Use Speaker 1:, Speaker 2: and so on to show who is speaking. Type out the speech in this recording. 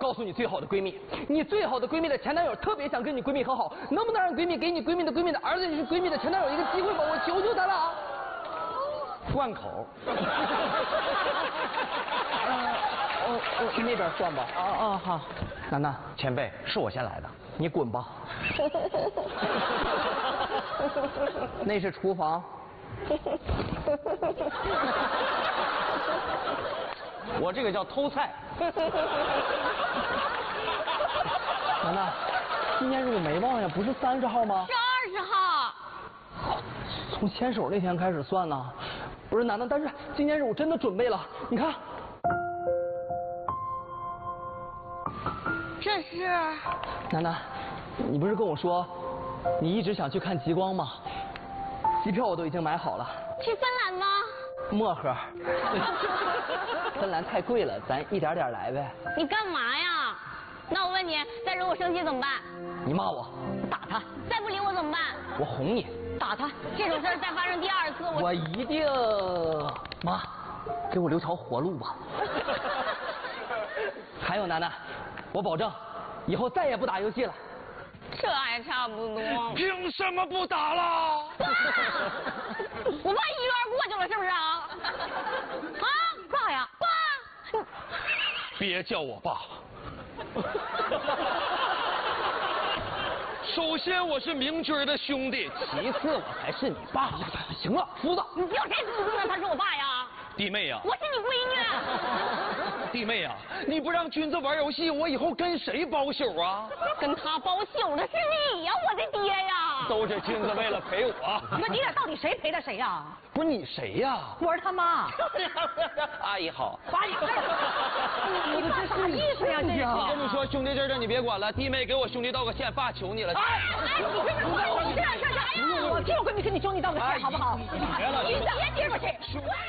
Speaker 1: 告诉你最好的闺蜜，你最好的闺蜜的前男友特别想跟你闺蜜和好，能不能让闺蜜给你闺蜜的儿子，就是闺蜜的前男友一个机会吧？我求求他了啊！
Speaker 2: 贯口。
Speaker 1: 去那边算吧。好。楠楠，
Speaker 2: 前辈，是我先来的，
Speaker 1: 你滚吧。那是厨房。
Speaker 2: 我这个叫偷菜。
Speaker 1: 楠楠，纪念日我没忘呀，不是30号吗？
Speaker 3: 是20号。
Speaker 1: 从牵手那天开始算呢。不是楠楠，但是纪念日我真的准备了，你看。
Speaker 3: 这是。
Speaker 1: 楠楠，你不是跟我说你一直想去看极光吗？机票我都已经买好了。
Speaker 3: 去芬兰吗？
Speaker 1: 漠河。芬兰太贵了，咱一点点来呗。
Speaker 3: 你干嘛呀？那我问你，再惹我生气怎么办？
Speaker 1: 你骂我。
Speaker 3: 打他。再不理我怎么办？
Speaker 1: 我哄你。
Speaker 3: 打他。这种事儿再发生第2次，
Speaker 1: 我一定。妈，给我留条活路吧。还有楠楠，我保证以后再也不打游戏了。
Speaker 3: 这还差不多。
Speaker 2: 凭什么不打了？
Speaker 3: 我爸1月2过去了，是不是啊？啊，爸呀，爸！
Speaker 2: 别叫我爸。首先我是明军的兄弟，
Speaker 1: 其次我才是你爸。行了，福子，
Speaker 3: 你叫谁福子呢？他是我爸呀。
Speaker 2: 弟妹呀，
Speaker 3: 我是你闺女。
Speaker 2: 弟妹呀，你不让君子玩游戏，我以后跟谁包宿啊？
Speaker 3: 跟他包宿的是你呀，我的爹呀！
Speaker 2: 都是君子为了陪我。
Speaker 4: 那你俩到底谁陪的谁呀？
Speaker 2: 不是你谁呀？
Speaker 4: 我是他妈。
Speaker 2: 阿姨好。
Speaker 4: 阿姨，你干啥意思呀？这是。
Speaker 2: 我跟你说，兄弟这事你别管了，弟妹给我兄弟道个歉，爸求你了。
Speaker 4: 哎，你这样，我替我闺蜜跟你兄弟道个歉，好不好？
Speaker 2: 别了，
Speaker 4: 你别接过去。